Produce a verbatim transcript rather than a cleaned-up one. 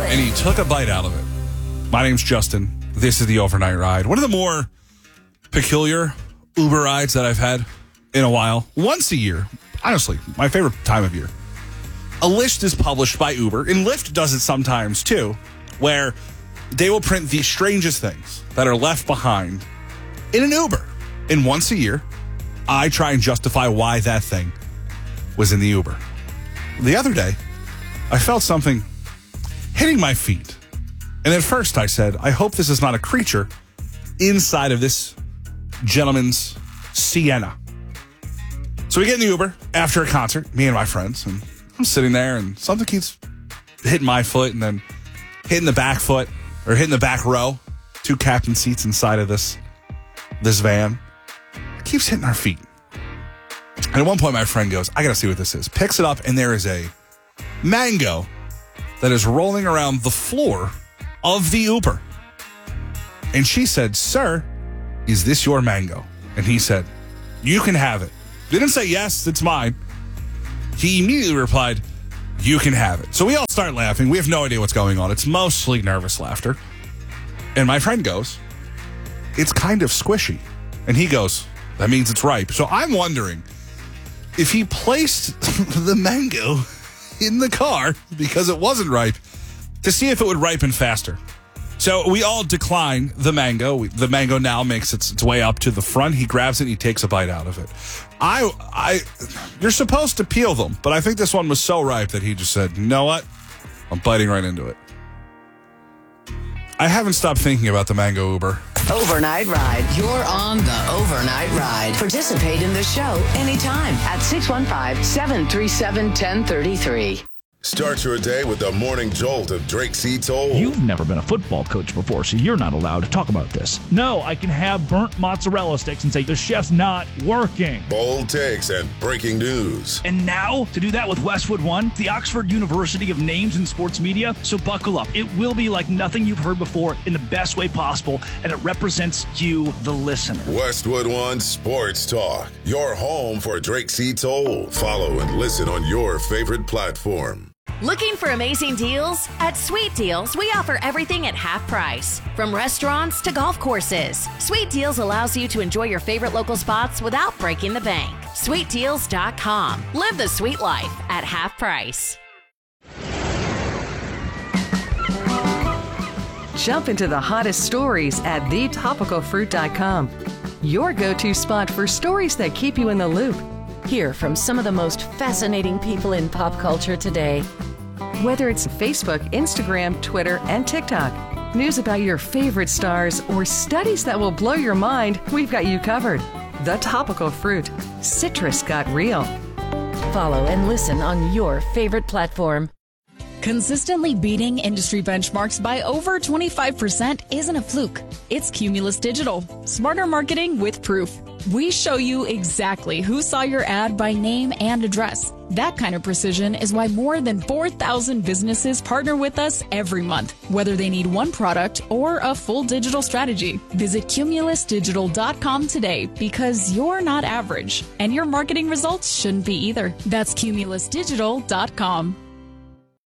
and he took a bite out of it. My name's Justin. This is the Overnight Ride. One of the more peculiar Uber rides that I've had in a while. Once a year, honestly, my favorite time of year. A list is published by Uber, and Lyft does it sometimes too, where they will print the strangest things that are left behind in an Uber. And once a year, I try and justify why that thing was in the Uber. The other day, I felt something hitting my feet. And at first I said, I hope this is not a creature inside of this gentleman's Sienna. So we get in the Uber after a concert, me and my friends, and I'm sitting there and something keeps hitting my foot and then hitting the back foot or hitting the back row, two captain seats inside of this, this van. It keeps hitting our feet. And at one point my friend goes, I got to see what this is. Picks it up and there is a mango that is rolling around the floor of the Uber. And she said, sir, is this your mango? And he said, you can have it. Didn't say, yes, it's mine. He immediately replied, you can have it. So we all start laughing. We have no idea what's going on. It's mostly nervous laughter. And my friend goes, it's kind of squishy. And he goes, that means it's ripe. So I'm wondering if he placed the mango in the car because it wasn't ripe to see if it would ripen faster. So we all decline the mango. The mango now makes its, its way up to the front. He grabs it and he takes a bite out of it. I, I, you're supposed to peel them, but I think this one was so ripe that he just said, you know what? I'm biting right into it. I haven't stopped thinking about the mango Uber. Overnight Ride. You're on the Overnight Ride. Participate in the show anytime at six one five, seven three seven, one zero three three. Start your day with the morning jolt of Drake C. Toll. You've never been a football coach before, so you're not allowed to talk about this. No, I can have burnt mozzarella sticks and say the chef's not working. Bold takes and breaking news. And now, to do that with Westwood One, the Oxford University of Names in Sports Media. So buckle up. It will be like nothing you've heard before in the best way possible, and it represents you, the listener. Westwood One Sports Talk. Your home for Drake C. Toll. Follow and listen on your favorite platform. Looking for amazing deals? At Sweet Deals, we offer everything at half price. From restaurants to golf courses, Sweet Deals allows you to enjoy your favorite local spots without breaking the bank. sweet deals dot com. Live the sweet life at half price. Jump into the hottest stories at the topical fruit dot com. Your go-to spot for stories that keep you in the loop. Hear from some of the most fascinating people in pop culture today. Whether it's Facebook, Instagram, Twitter, and TikTok, news about your favorite stars, or studies that will blow your mind, we've got you covered. The Topical Fruit. Citrus got real. Follow and listen on your favorite platform. Consistently beating industry benchmarks by over twenty-five percent isn't a fluke. It's Cumulus Digital. Smarter marketing with proof. We show you exactly who saw your ad by name and address. That kind of precision is why more than four thousand businesses partner with us every month, whether they need one product or a full digital strategy. Visit cumulus digital dot com today because you're not average, and your marketing results shouldn't be either. That's cumulus digital dot com.